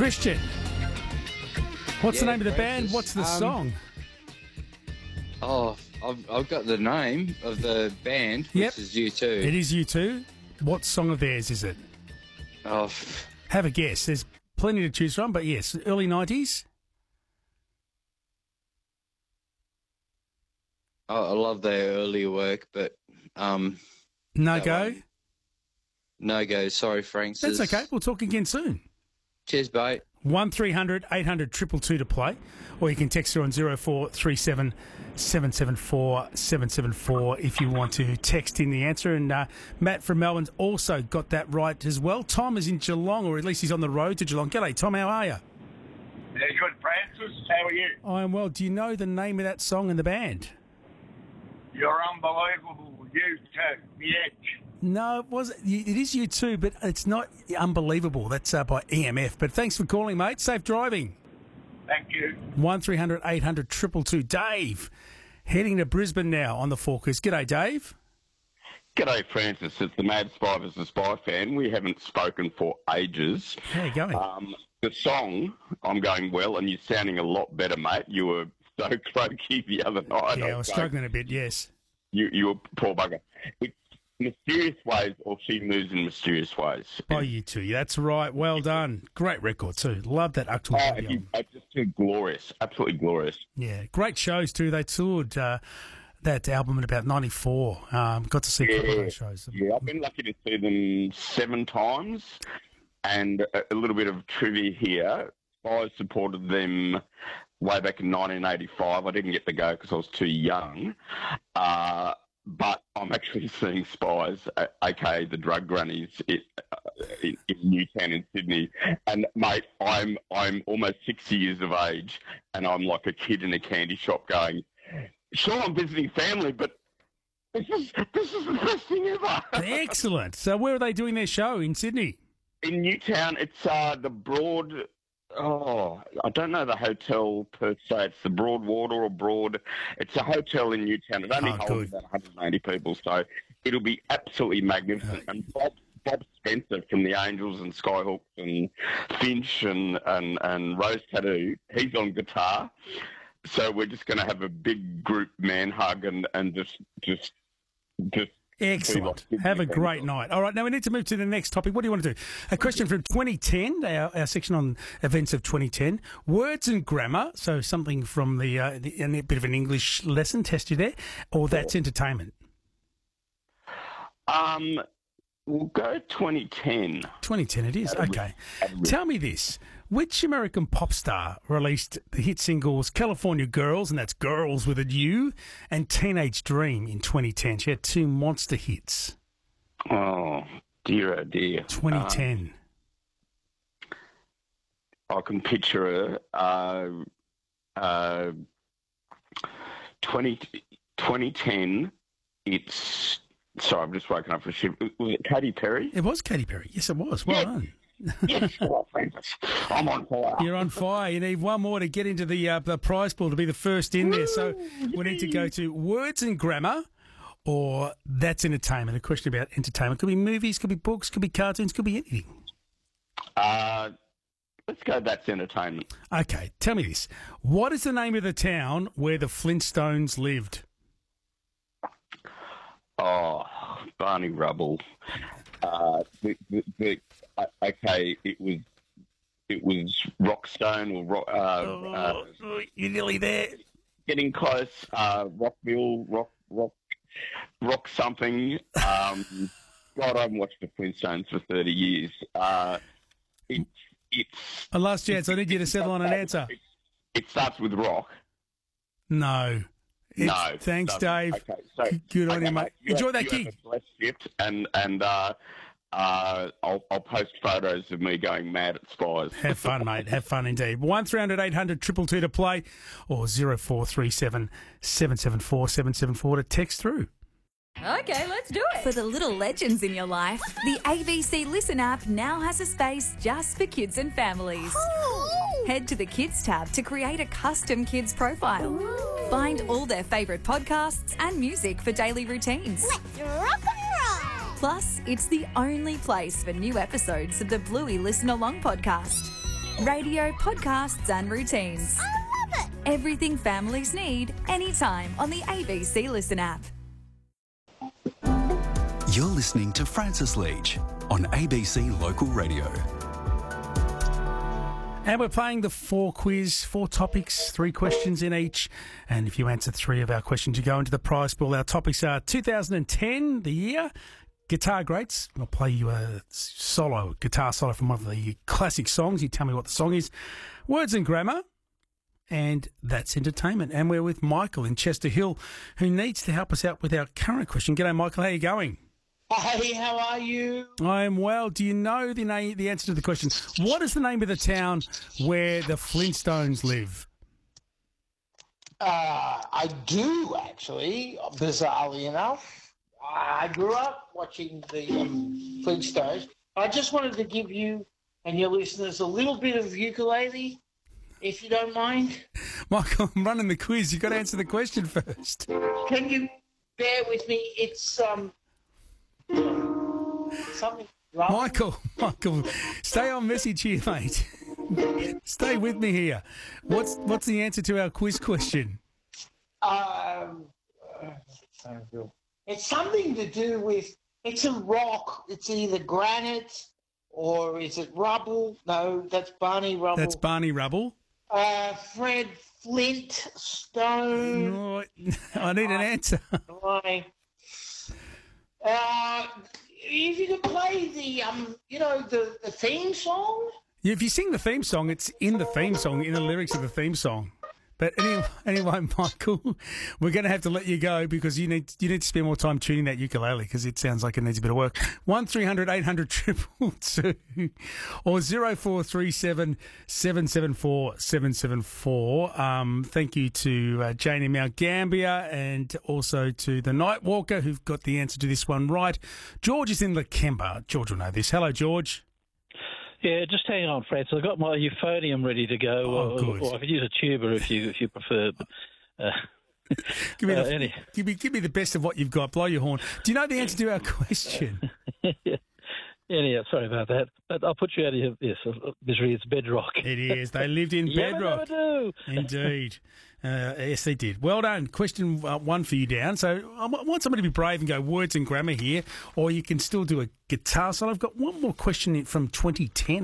Christian, what's the name of the band? Francis. What's the song? Oh, I've got the name of the band, Yep. which is U2. It is U2. What song of theirs is it? Oh, Have a guess. There's plenty to choose from, but yes, early 90s. I love their earlier work, but No that go. one. No go. Sorry, Francis. That's okay. We'll talk again soon. Cheers, mate. 1300 800 222 to play, or you can text her on 0437 774 774 if you want to text in the answer. And Matt from Melbourne's also got that right as well. Tom is in Geelong, or at least he's on the road to Geelong. G'day, Tom. How are you? Yeah, good, Francis. How are you? I am well. Do you know the name of that song and the band? You're unbelievable. You too. The Edge. No, it is U2, but it's not unbelievable. That's by EMF. But thanks for calling, mate. Safe driving. Thank you. 1300 800 222. Dave, heading to Brisbane now on the Forkers. G'day, Dave. G'day, Francis. It's the Mad Spy vs. Spy fan. We haven't spoken for ages. How you going? The song, I'm going well, and you're sounding a lot better, mate. You were so croaky the other night. Yeah, I was struggling a bit, yes. You were poor bugger. It's Mysterious Ways, or She Moves in Mysterious Ways. By U2. That's right. Well done. Great record, too. Love that Achtung Baby album. Just glorious. Absolutely glorious. Yeah, great shows, too. They toured that album in about 94. Got to see a couple of those shows. Yeah, I've been lucky to see them 7 times. And a little bit of trivia here. I supported them way back in 1985. I didn't get to go because I was too young. But I'm actually seeing Spies, aka the Drug Grannies, in Newtown in Sydney. And mate, I'm almost 60 years of age, and I'm like a kid in a candy shop going, sure, I'm visiting family, but this is the best thing ever. Excellent. So where are they doing their show? In Sydney? In Newtown, it's the Broad. Oh, I don't know the hotel per se. It's the Broadwater or Broad. It's a hotel in Newtown. It only holds about 180 people, so it'll be absolutely magnificent. And Bob Spencer from the Angels and Skyhawks and Finch and Rose Tattoo, he's on guitar. So we're just going to have a big group man hug and just. Excellent. Have a great night. All right, now we need to move to the next topic. What do you want to do? A question from 2010, our section on events of 2010. Words and grammar, so something from a bit of an English lesson, test you there, or that's entertainment? We'll go 2010. 2010 it is, okay. Tell me this. Which American pop star released the hit singles California Girls, and that's Girls with a U, and Teenage Dream in 2010? She had 2 monster hits. Oh, dear, oh, dear. 2010. I can picture her. 2010, it's... Sorry, I'm just waking up for a shift. Was it Katy Perry? It was Katy Perry. Yes, it was. Well done. Yes, well, Francis. I'm on fire. You're on fire. You need one more to get into the prize pool to be the first in there. So we need to go to words and grammar, or that's entertainment. A question about entertainment. Could be movies, could be books, could be cartoons, could be anything. Let's go that's entertainment. Okay, tell me this. What is the name of the town where the Flintstones lived? Oh, Barney Rubble. Okay, it was Rockstone or Rock. You're nearly there. Getting close. Rockville, Rock something. God, I've watched the Flintstones for 30 years. It's A last chance. I need you to settle on an answer. It starts with Rock. No. No. Thanks, Dave. Okay, so, good on you, mate. Enjoy that gig. Have a blessed shift, and I'll post photos of me going mad at Spies. Have fun, mate. Have fun indeed. 1300 800 222 to play, or 0437 774 774 to text through. Okay, let's do it. For the little legends in your life, the ABC Listen app now has a space just for kids and families. Head to the Kids tab to create a custom kids profile. Find all their favourite podcasts and music for daily routines. Let's rock and roll! Plus, it's the only place for new episodes of the Bluey Listen Along podcast. Radio, podcasts and routines. I love it. Everything families need, anytime on the ABC Listen app. You're listening to Francis Leach on ABC Local Radio. And we're playing the 4 quiz, 4 topics, 3 questions in each. And if you answer 3 of our questions, you go into the prize pool. Our topics are 2010, the year, guitar greats. I'll play you a guitar solo from one of the classic songs. You tell me what the song is. Words and grammar. And that's entertainment. And we're with Michael in Chester Hill, who needs to help us out with our current question. G'day, Michael. How are you going? Hey, how are you? I am well. Do you know the answer to the question? What is the name of the town where the Flintstones live? I do, actually, bizarrely enough. I grew up watching the Flintstones. I just wanted to give you and your listeners a little bit of ukulele, if you don't mind. Michael, I'm running the quiz. You've got to answer the question first. Can you bear with me? It's something. Michael, stay on message here, mate. Stay with me here. What's the answer to our quiz question? It's something to do with, it's a rock. It's either granite or is it rubble? No, that's Barney Rubble. That's Barney Rubble. Fred Flintstone. Oh, I need an answer. If you could play the theme song. Yeah, if you sing the theme song, it's in the theme song, in the lyrics of the theme song. But anyway, Michael, we're going to have to let you go because you need to spend more time tuning that ukulele because it sounds like it needs a bit of work. 1300 800 222 or 0437 774 774. Thank you to Jane in Mount Gambier and also to the Nightwalker who've got the answer to this one right. George is in Lakemba. George will know this. Hello, George. Yeah, just hang on, Francis. I've got my euphonium ready to go. Or I could use a tuba if you prefer. But, give me the best of what you've got. Blow your horn. Do you know the answer to our question? Yeah, sorry about that. But I'll put you out of your misery. It's bedrock. It is. They lived in bedrock. Never do. Indeed. Yes, they did. Well done. Question 1 for you down. So I want somebody to be brave and go words and grammar here, or you can still do a guitar solo. I've got one more question from 2010.